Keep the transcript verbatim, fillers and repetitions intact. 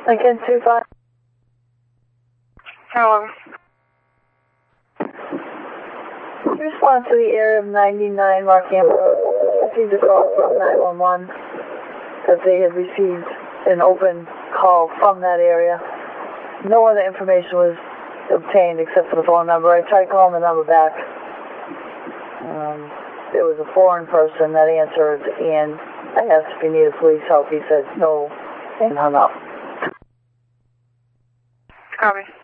Lincoln two five. Hello. Response to the area of ninety-nine Markham Road. Received a call from nine one one that they had received an open call from that area. No other information was obtained except for the phone number. I tried calling the number back. Um, it was a foreign person that answered, and I asked if he needed police help. He said no and hung up. Copy.